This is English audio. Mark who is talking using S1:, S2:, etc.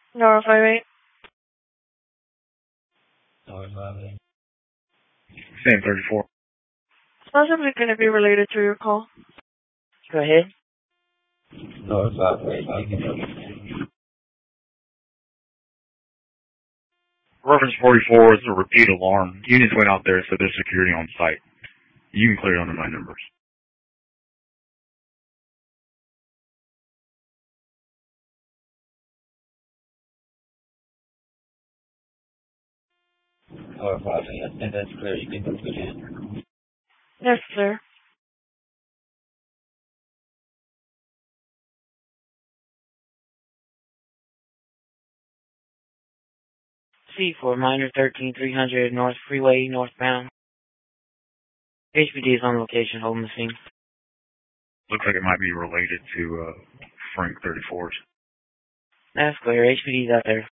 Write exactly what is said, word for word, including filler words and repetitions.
S1: Nora five eight.
S2: Nora five eight.
S3: Same thirty-four.
S1: It's possibly going to be related to your call.
S4: Go ahead.
S2: Nora five eight.
S3: Reference forty-four is a repeat alarm. Units went out there, so there's security on site. You can clear it under my numbers.
S2: Nora five eight. I think that's clear. You can put it in.
S1: Yes, sir.
S4: C for minor thirteen three hundred North Freeway, northbound. H P D is on location, holding the scene.
S3: Looks like it might be related to uh, Frank thirty-fours.
S4: That's clear. H P D's out there.